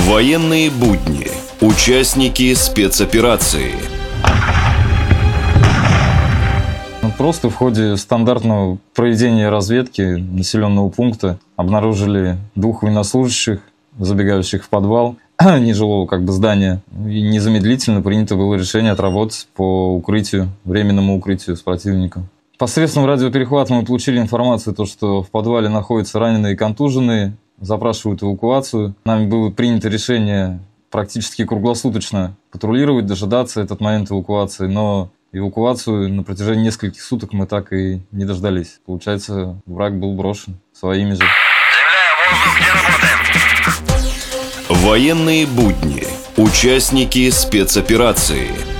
Военные будни. Участники спецоперации. Просто в ходе стандартного проведения разведки населенного пункта обнаружили двух военнослужащих, забегающих в подвал нежилого здания. И незамедлительно принято было решение отработать по временному укрытию с противником. Посредством радиоперехвата мы получили информацию, что в подвале находятся раненые и контуженные, запрашивают эвакуацию. Нами было принято решение практически круглосуточно патрулировать, дожидаться этот момент эвакуации, но эвакуацию на протяжении нескольких суток мы так и не дождались. Получается, враг был брошен своими же. Земля, воздух, где работаем? Военные будни. Участники спецоперации.